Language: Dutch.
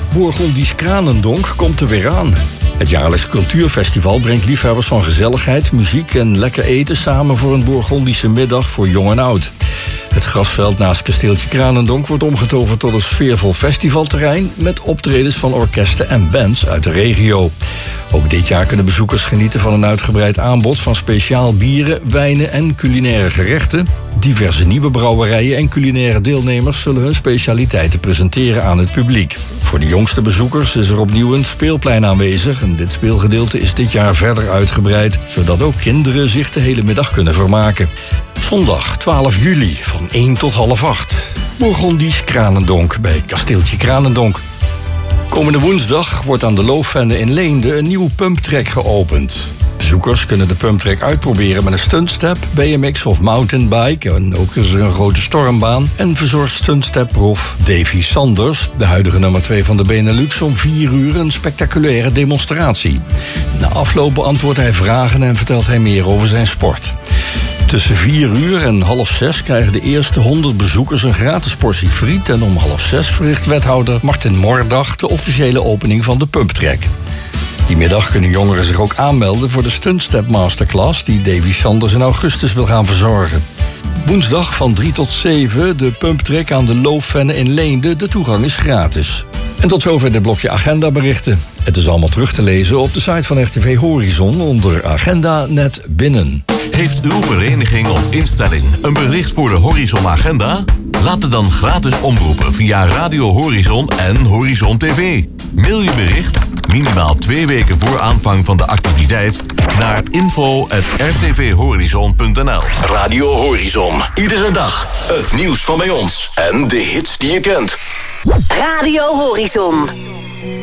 Bourgondisch Kranendonk komt er weer aan. Het jaarlijks cultuurfestival brengt liefhebbers van gezelligheid, muziek en lekker eten samen voor een Bourgondische middag voor jong en oud. Het grasveld naast kasteeltje Kranendonk wordt omgetoverd tot een sfeervol festivalterrein met optredens van orkesten en bands uit de regio. Ook dit jaar kunnen bezoekers genieten van een uitgebreid aanbod van speciaal bieren, wijnen en culinaire gerechten. Diverse nieuwe brouwerijen en culinaire deelnemers zullen hun specialiteiten presenteren aan het publiek. Voor de jongste bezoekers is er opnieuw een speelplein aanwezig. En dit speelgedeelte is dit jaar verder uitgebreid, zodat ook kinderen zich de hele middag kunnen vermaken. Zondag 12 juli van 1 tot half 8. Bourgondisch Kranendonk bij kasteeltje Kranendonk. Komende woensdag wordt aan de Loofvenne in Leende een nieuw pumptrack geopend. Bezoekers kunnen de pumptrack uitproberen met een stuntstep, BMX of mountainbike. En ook is er een grote stormbaan. En verzorgt stuntstep-prof Davy Sanders, de huidige nummer 2 van de Benelux, om 4 uur een spectaculaire demonstratie. Na afloop beantwoordt hij vragen en vertelt hij meer over zijn sport. Tussen 4 uur en half 6 krijgen de eerste 100 bezoekers een gratis portie friet. En om half 6 verricht wethouder Martin Mordag de officiële opening van de pumptrack. Die middag kunnen jongeren zich ook aanmelden voor de Stuntstep Masterclass die Davy Sanders in augustus wil gaan verzorgen. Woensdag van 3 tot 7 de pumptrack aan de Loofvenne in Leende. De toegang is gratis. En tot zover dit blokje agendaberichten. Het is allemaal terug te lezen op de site van RTV Horizon onder Agenda Net Binnen. Heeft uw vereniging of instelling een bericht voor de Horizon Agenda? Laat het dan gratis omroepen via Radio Horizon en Horizon TV. Mail je bericht, minimaal 2 weken voor aanvang van de activiteit, naar info@rtvhorizon.nl. Radio Horizon. Iedere dag het nieuws van bij ons en de hits die je kent. Radio Horizon.